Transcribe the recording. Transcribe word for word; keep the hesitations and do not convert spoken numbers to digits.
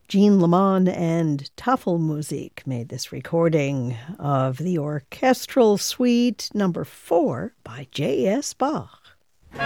Jean Lamont and Tafelmusik made this recording of the Orchestral Suite number four by J S. Bach.